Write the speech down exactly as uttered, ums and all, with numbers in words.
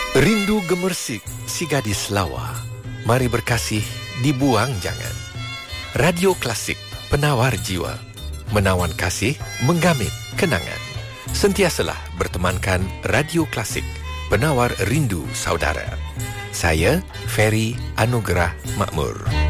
Rindu gemersik si gadis lawa, mari berkasih dibuang jangan. Radio Klasik, penawar jiwa, menawan kasih, menggamit kenangan. Sentiasalah bertemankan Radio Klasik, penawar rindu saudara. Saya Ferry Anugerah Makmur.